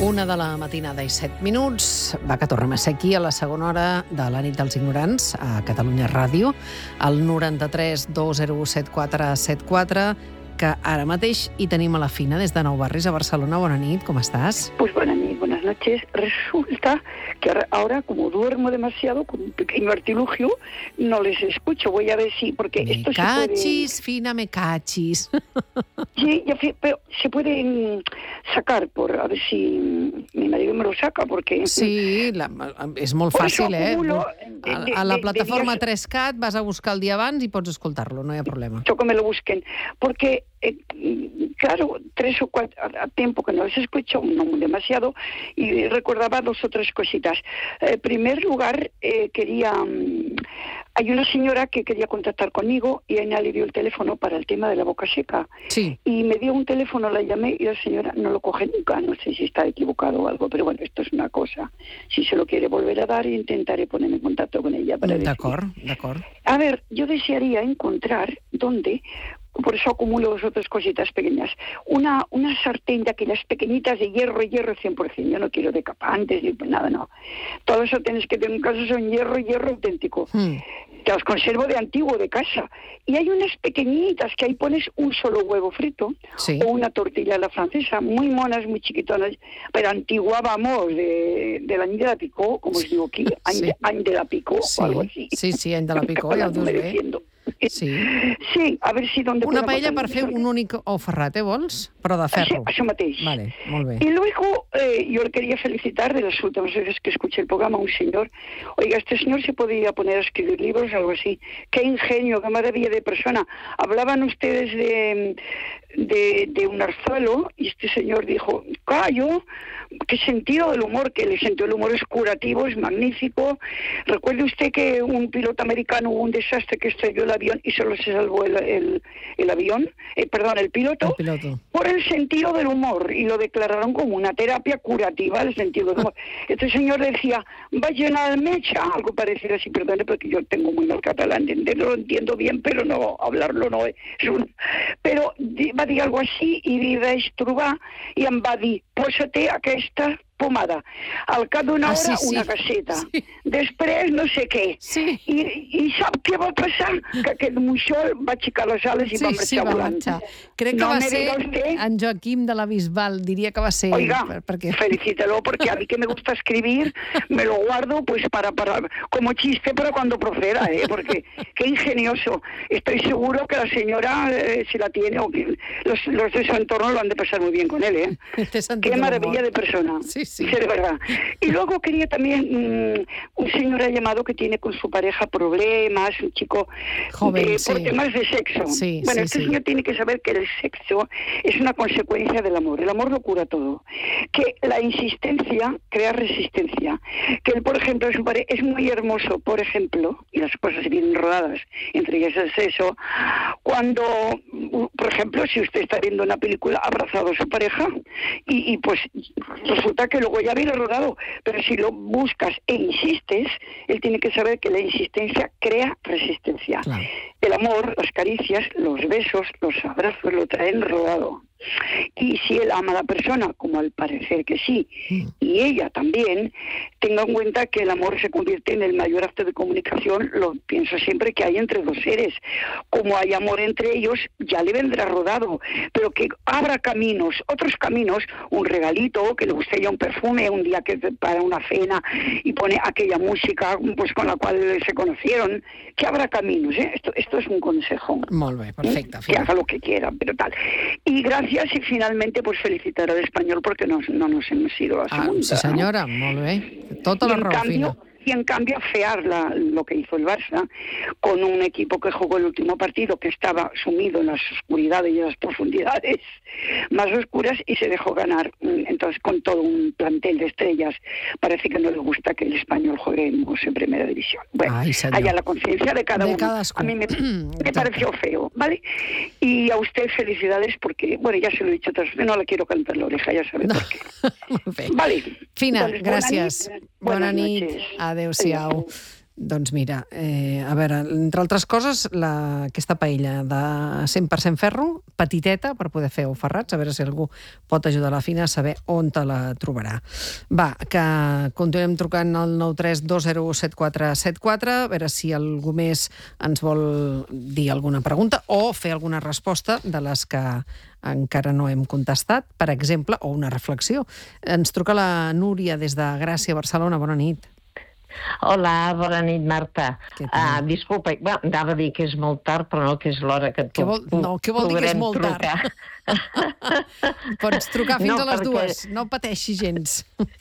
1 de la matinada i 7 minuts. Va, que tornem a ser aquí a la segona hora de la nit dels ignorants a Catalunya Ràdio, al 93 201 7474, que ara mateix hi tenim a la Fina des de Nou Barris a Barcelona. Bona nit, com estàs? Pues buenas noches. Resulta que ahora, como duermo demasiado, con un pequeño artilugio, no les escucho. Voy a ver si, porque esto se puede... Cachis, Fina, me cachis. Sí, pero se puede sacar, a ver si mi marido me lo saca, porque... Sí, és molt fàcil, acumulo, A la plataforma 3CAT vas a buscar el dia abans i pots escoltar-lo, no hi ha problema. Que me lo busquen, porque... claro, 3 o 4 a tiempo que no les escucho, no demasiado, y recordaba 2 o 3 cositas. En primer lugar, hay una señora que quería contactar conmigo y ella le dio el teléfono para el tema de la boca seca. Sí. Y me dio un teléfono, la llamé y la señora no lo coge nunca. No sé si está equivocado o algo, pero bueno, esto es una cosa. Si se lo quiere volver a dar, intentaré ponerme en contacto con ella para decir. D'acord. A ver, yo desearía encontrar dónde... Por eso acumulo 2 o 3 cositas pequeñas. Una sartén de aquellas pequeñitas de hierro 100%. Yo no quiero decapantes ni nada, no. Todos los sartenes que tengo en casa son hierro auténtico. Que los conservo de antiguo, de casa. Y hay unas pequeñitas que ahí pones un solo huevo frito, sí, o una tortilla a la francesa, muy monas, muy chiquitonas, pero antigua, vamos, del any de la Picó, como os digo aquí, any de la Picó, sí, o algo así. Sí, any de la Picó, ja ho dius bé. Sí, a veure si... Una paella per fer un únic ou ferrat, vols? Però de ferro. Això mateix. Vale, molt bé. Y luego yo le quería felicitar de las últimas veces que escuché el programa a un señor. Oiga, este señor se podía poner a escribir libros, algo así. Qué ingenio, qué maravilla de persona. Hablaban ustedes de un arzuelo y este señor dijo, qué sentido del humor, que el sentido del humor es curativo, es magnífico. Recuerde usted que un piloto americano hubo un desastre que estrelló el avión y solo se salvó el avión, el piloto, por el sentido del humor, y lo declararon como una terapia curativa del sentido del humor. Este señor decía, vayan al mecha, algo parecido así, perdone, porque yo tengo muy mal catalán, lo entiendo bien, pero no, hablarlo no es Pero va dir algo així i vaig trobar i em va dir, posa-te aquesta pomada. Al cap d'una hora, una gasseta. Sí. Després, no sé què. Sí. I sap què va passar? Que aquest moixó va aixecar les ales i va marxar volant. Crec que va ser en Joaquim de la Bisbal, diria que va ser. Oiga, felicítelo, porque a mí que me gusta escribir, me lo guardo pues para como chiste para cuando proceda, porque qué ingenioso. Estoy seguro que la señora, si la tiene, o que los de su entorno lo han de pasar muy bien con él, Qué maravilla de persona. Sí, de verdad. Y luego quería también, un señor ha llamado que tiene con su pareja problemas, un chico joven, por temas de sexo. Sí, bueno, este señor tiene que saber que el sexo es una consecuencia del amor. El amor lo cura todo. Que la insistencia crea resistencia. Que él, por ejemplo, es muy hermoso, por ejemplo, y las cosas vienen rodadas, entre ellas el sexo, cuando, por ejemplo, si usted está viendo una película abrazado a su pareja y pues resulta que luego ya viene rodado, pero si lo buscas e insistes, él tiene que saber que la insistencia crea resistencia. Claro. El amor, las caricias, los besos, los abrazos lo traen rodado. Y si él ama a la persona, como al parecer que sí, y ella también, tenga en cuenta que el amor se convierte en el mayor acto de comunicación, lo pienso siempre, que hay entre 2 seres. Como hay amor entre ellos, ya le vendrá rodado, pero que abra caminos, otros caminos, un regalito, que le guste ya un perfume, un día que para una cena y pone aquella música pues con la cual se conocieron, que abra caminos, Esto es un consejo. Molt bé, perfecte. Que haga lo que quiera, pero tal. Y gracias, y finalmente pues felicitar al Español porque no nos hemos ido a segunda. Sí, senyora, molt bé. Tota la raó, Fina. Y en cambio afear lo que hizo el Barça con un equipo que jugó el último partido, que estaba sumido en las oscuridades y en las profundidades más oscuras, y se dejó ganar. Entonces, con todo un plantel de estrellas, parece que no le gusta que el Español juegue en primera división. Bueno, allá la conciencia de cada uno. A mí me pareció feo, ¿vale? Y a usted felicidades porque, bueno, ya se lo he dicho otras veces, no le quiero cantar la oreja, ya sabe por qué. Vale. Fina, gràcies. Bona nit. Adéu-siau. Doncs mira, a veure, entre altres coses, aquesta paella de 100% ferro, petiteta, per poder fer oferrats, a veure si algú pot ajudar la Fina a saber on te la trobarà. Va, que continuem trucant al 932017474, a veure si algú més ens vol dir alguna pregunta o fer alguna resposta de les que encara no hem contestat, per exemple, o una reflexió. Ens truca la Núria des de Gràcia, Barcelona. Bona nit. Hola, bona nit, Marta. Què tal? Disculpa, anava a dir que és molt tard, però no, que és l'hora que Què vol dir que és molt tard? Pots trucar fins a les 2, no pateixi gens.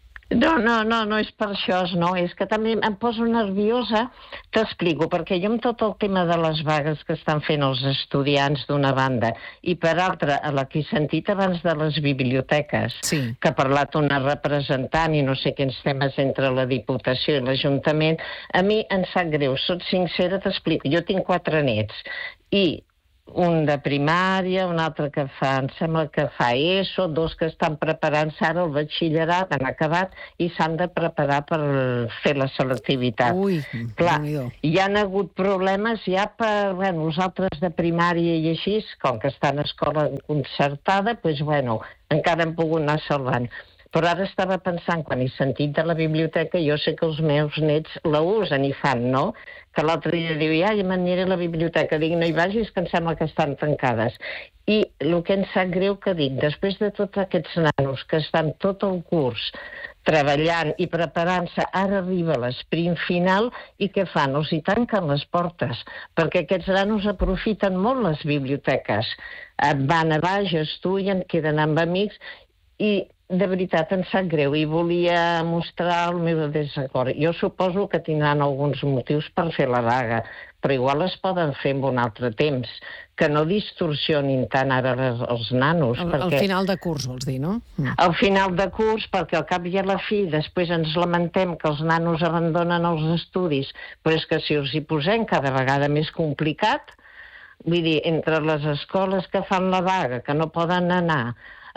No és per això, no, és que també em poso nerviosa, t'explico, perquè jo amb tot el tema de les vagues que estan fent els estudiants d'una banda, i per altra, a la que he sentit abans de les biblioteques, sí, que ha parlat una representant i no sé quins temes entre la Diputació i l'Ajuntament, a mi em sap greu, soc sincera, t'explico, jo tinc 4 nets, i un de primària, un altre que em sembla que fa ESO, 2 que estan preparant-se ara el batxillerat, han acabat, i s'han de preparar per fer la selectivitat. Ui, clar, hi han hagut problemes ja per, els altres de primària i així, com que estan a escola concertada, doncs, encara han pogut anar salvant. Però ara estava pensant, quan he sentit de la biblioteca, jo sé que els meus nets la usen i fan, no? Que l'altre dia diu, ja m'aniré a la biblioteca. Dic, no hi vagis, que em sembla que estan tancades. I el que em sap greu que dic, després de tots aquests nanos que estan tot el curs treballant i preparant-se, ara arriba l'esprint final i què fan? Els hi tanquen les portes, perquè aquests nanos aprofiten molt les biblioteques. Van a baix, estudien, queden amb amics i de veritat em sap greu i volia mostrar el meu desacord. Jo suposo que tindran alguns motius per fer la vaga, però igual es poden fer en un altre temps, que no distorsionin tant ara els nanos. Al final de curs, vols dir, no? Al final de curs, perquè al cap i a la fi després ens lamentem que els nanos abandonen els estudis, però és que si us hi posem cada vegada més complicat, vull dir, entre les escoles que fan la vaga, que no poden anar,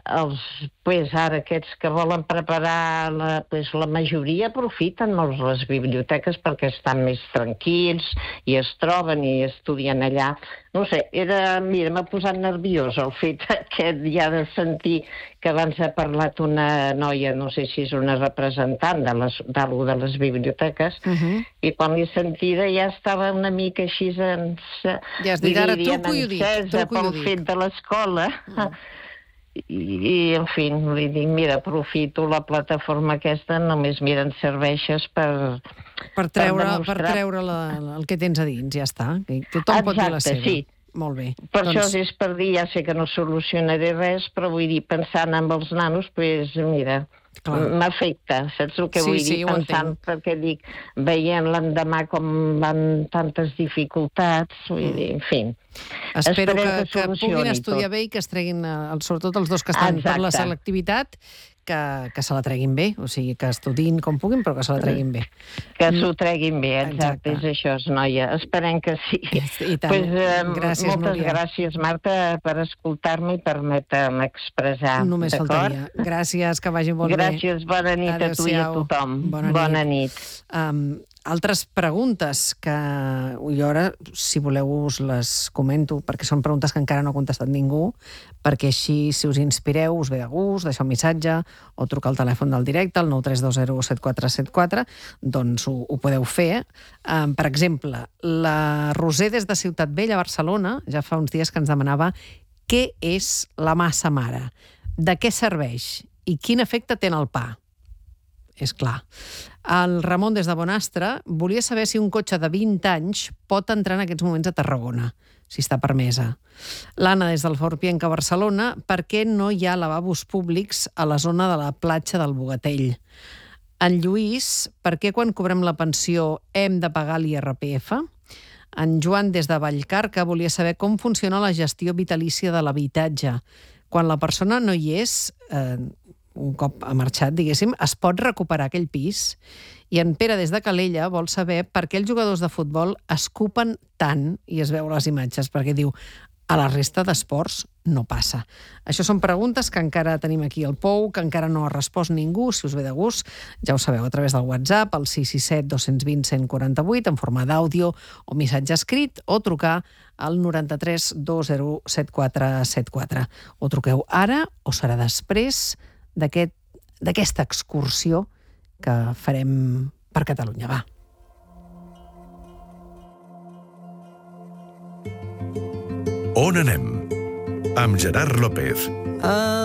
ara aquests que volen preparar, la majoria aprofiten molt les biblioteques perquè estan més tranquils i es troben i estudien allà. No sé, mira, m'ha posat nerviós el fet aquest ja de sentir que abans ha parlat una noia, no sé si és una representant d'algú de les biblioteques, i quan l'he sentida ja estava una mica així ja has dit, ara truco i ho dic. Pel fet de l'escola. I en fi, li dic, mira, aprofito la plataforma aquesta, només, mira, ens serveixes per treure el que tens a dins, ja està. Tothom pot dir la seva. Sí. Molt bé. Per això és per dir, ja sé que no solucionaré res, però vull dir, pensant en els nanos, doncs, mira, m'afecta, saps el que vull dir? Pensant, perquè dic, veient l'endemà com van tantes dificultats, vull dir, en fi. Espero que puguin estudiar bé i que es treguin, sobretot els 2 que estan per la selectivitat, que se la treguin bé, o sigui, que estudin com puguin, però que se la treguin bé. Que s'ho treguin bé, exacte, és això, noia. Esperem que sí. I tant. Gràcies, moltes gràcies, Marta, per escoltar-me i permetre-me expressar. Només faltaria. Gràcies, que vagi molt bé. Gràcies, bona nit a tu i a tothom. Bona nit. Altres preguntes que jo ara, si voleu, us les comento, perquè són preguntes que encara no ha contestat ningú, perquè així, si us inspireu, us ve de gust, deixar un missatge o trucar al telèfon del directe, el 932017474, doncs ho podeu fer. Per exemple, la Roser des de Ciutat Vella, Barcelona, ja fa uns dies que ens demanava què és la massa mare, de què serveix i quin efecte té en el pa. És clar. El Ramon des de Bonastre volia saber si un cotxe de 20 anys pot entrar en aquests moments a Tarragona, si està permesa. L'Anna des del Fort Pienca, Barcelona, per què no hi ha lavabos públics a la zona de la platja del Bogatell? En Lluís, per què quan cobrem la pensió hem de pagar l'IRPF? En Joan des de Vallcarca volia saber com funciona la gestió vitalícia de l'habitatge. Quan la persona no hi és, un cop ha marxat, diguéssim, es pot recuperar aquell pis. I en Pere des de Calella vol saber per què els jugadors de futbol escupen tant, i es veu les imatges, perquè diu, A la resta d'esports no passa. Això són preguntes que encara tenim aquí al POU, que encara no ha respost ningú. Si us ve de gust, ja ho sabeu, a través del WhatsApp, al 667 220 148, en forma d'àudio o missatge escrit, o trucar al 93 20 7474. O truqueu ara o serà després d'aquesta excursió que farem per Catalunya. Va. On anem? Amb Gerard López.